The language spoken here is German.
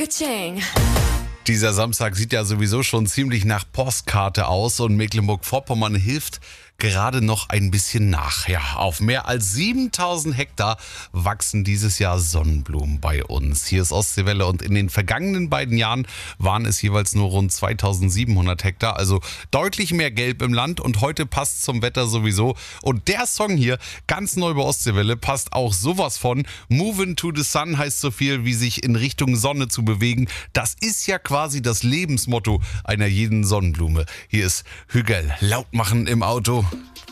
Ka-ching. Dieser Samstag sieht ja sowieso schon ziemlich nach Postkarte aus und Mecklenburg-Vorpommern hilft gerade noch ein bisschen nach. Ja, auf mehr als 7000 Hektar wachsen dieses Jahr Sonnenblumen bei uns. Hier ist Ostseewelle und in den vergangenen beiden Jahren waren es jeweils nur rund 2700 Hektar, also deutlich mehr Gelb im Land und heute passt zum Wetter sowieso. Und der Song hier, ganz neu bei Ostseewelle, passt auch sowas von. Moving to the Sun heißt so viel wie sich in Richtung Sonne zu bewegen. Das ist ja quasi das Lebensmotto einer jeden Sonnenblume. Hier ist Hügel, laut machen im Auto.